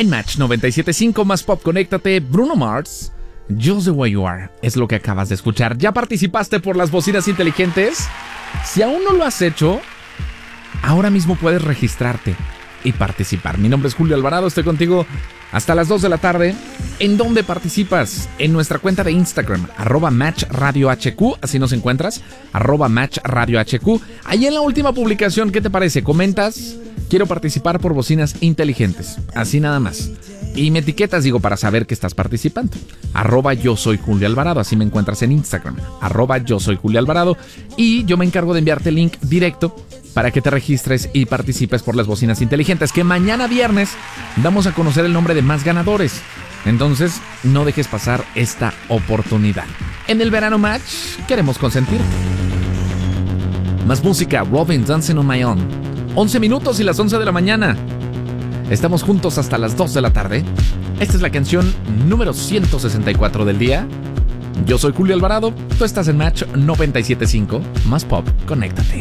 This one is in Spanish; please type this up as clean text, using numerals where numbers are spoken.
En Match 97.5 más pop, conéctate. Bruno Mars, Just the Way You Are, es lo que acabas de escuchar. ¿Ya participaste por las bocinas inteligentes? Si aún no lo has hecho, ahora mismo puedes registrarte y participar. Mi nombre es Julio Alvarado, estoy contigo hasta las 2 de la tarde. ¿En dónde participas? En nuestra cuenta de Instagram, @MatchRadioHQ, así nos encuentras, @MatchRadioHQ. Ahí en la última publicación, ¿qué te parece? Comentas, quiero participar por bocinas inteligentes, así nada más. Y me etiquetas, para saber que estás participando. @yo soy Julio Alvarado, así me encuentras en Instagram, @yo soy Julio Alvarado. Y yo me encargo de enviarte el link directo para que te registres y participes por las bocinas inteligentes, que mañana viernes damos a conocer el nombre de más ganadores. Entonces, no dejes pasar esta oportunidad. En el Verano Match, queremos consentirte. Más música, Robin, Dancing on My Own. 11 minutos y las 11 de la mañana. Estamos juntos hasta las 2 de la tarde. Esta es la canción número 164 del día. Yo soy Julio Alvarado, tú estás en Match 97.5, más pop, conéctate.